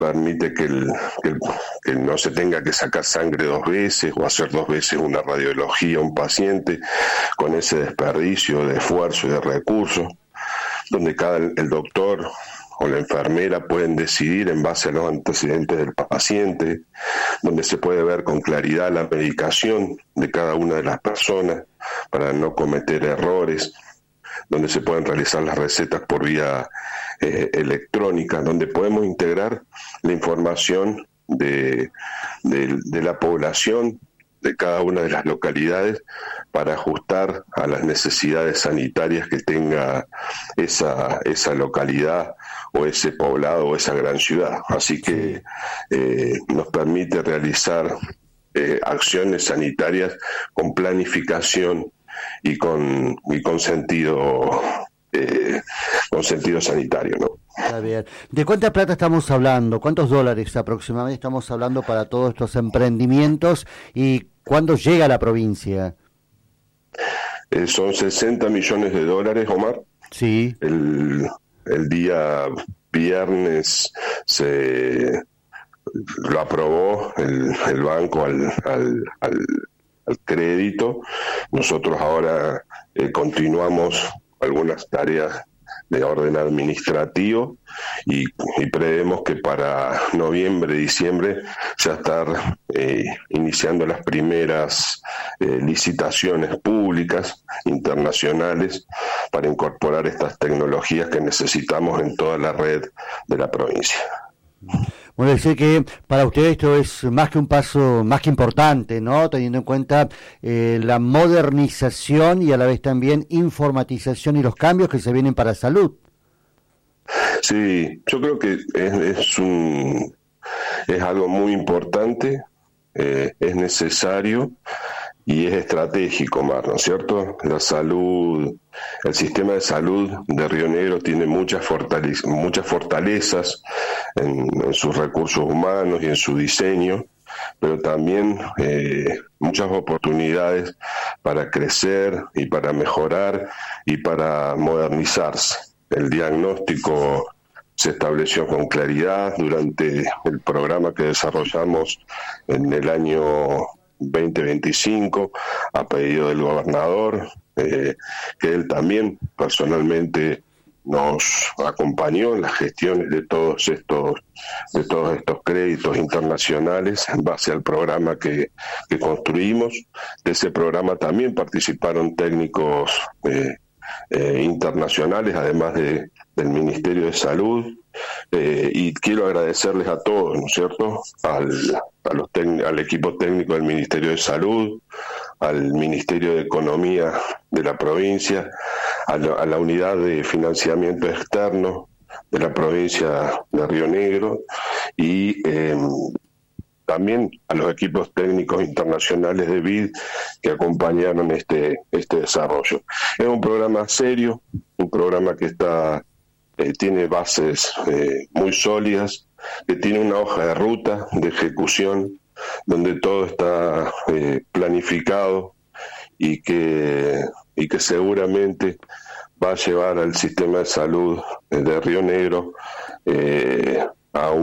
permite que no se tenga que sacar sangre 2 veces o hacer 2 veces una radiología a un paciente con ese desperdicio de esfuerzo y de recursos, donde el doctor o la enfermera pueden decidir en base a los antecedentes del paciente, donde se puede ver con claridad la medicación de cada una de las personas para no cometer errores, donde se pueden realizar las recetas por vía electrónica, donde podemos integrar la información de la población de cada una de las localidades para ajustar a las necesidades sanitarias que tenga esa localidad o ese poblado o esa gran ciudad. Así que nos permite realizar acciones sanitarias con planificación y con sentido sanitario, ¿no? Está bien. ¿De cuánta plata estamos hablando? ¿Cuántos dólares aproximadamente estamos hablando para todos estos emprendimientos? ¿Y cuándo llega a la provincia? Son 60 millones de dólares, Omar. Sí. El día viernes lo aprobó el banco al crédito. Nosotros ahora continuamos algunas tareas de orden administrativo y prevemos que para noviembre, diciembre ya estar iniciando las primeras licitaciones públicas internacionales para incorporar estas tecnologías que necesitamos en toda la red de la provincia. Bueno, decir que para ustedes esto es más que un paso, más que importante, ¿no? Teniendo en cuenta la modernización y a la vez también informatización y los cambios que se vienen para salud. Sí, yo creo que es algo muy importante, es necesario y es estratégico, Mar, ¿no es cierto? La salud, el sistema de salud de Río Negro tiene muchas fortalezas en sus recursos humanos y en su diseño, pero también muchas oportunidades para crecer y para mejorar y para modernizarse. El diagnóstico se estableció con claridad durante el programa que desarrollamos en el año 2025 a pedido del gobernador, que él también personalmente nos acompañó en las gestiones de todos estos créditos internacionales en base al programa que construimos. De ese programa también participaron técnicos internacionales, además del Ministerio de Salud, y quiero agradecerles a todos, ¿no es cierto?, al equipo técnico del Ministerio de Salud, al Ministerio de Economía de la provincia, a la unidad de financiamiento externo de la provincia de Río Negro y también a los equipos técnicos internacionales de BID que acompañaron este desarrollo. Es un programa serio, un programa que tiene bases muy sólidas, que tiene una hoja de ruta de ejecución donde todo está planificado y que seguramente va a llevar al sistema de salud de Río Negro a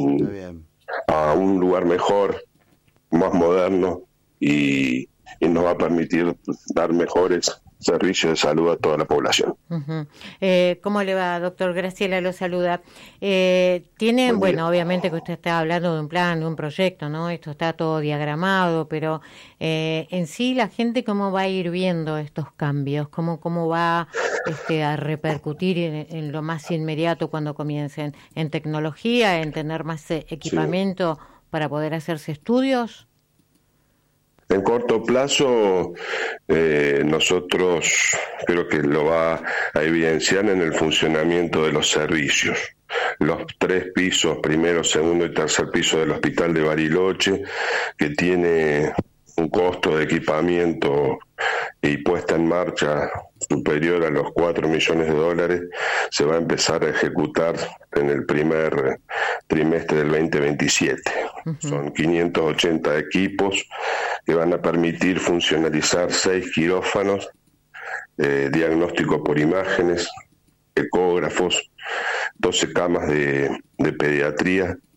un lugar mejor, más moderno y nos va a permitir dar mejores servicios de salud a toda la población. Uh-huh. ¿Cómo le va, doctor? Graciela lo saluda. Tienen, bueno, obviamente que usted está hablando de un plan, de un proyecto, ¿no? Esto está todo diagramado, pero en sí la gente, ¿cómo va a ir viendo estos cambios? ¿Cómo va a repercutir en lo más inmediato cuando comiencen? ¿En tecnología, en tener más equipamiento para poder hacerse estudios? En corto plazo, nosotros creo que lo va a evidenciar en el funcionamiento de los servicios. Los 3 pisos, primero, segundo y tercer piso del Hospital de Bariloche, que tiene un costo de equipamiento y puesta en marcha superior a los 4 millones de dólares, se va a empezar a ejecutar en el primer trimestre del 2027. Uh-huh. Son 580 equipos que van a permitir funcionalizar 6 quirófanos, diagnóstico por imágenes, ecógrafos, 12 camas de pediatría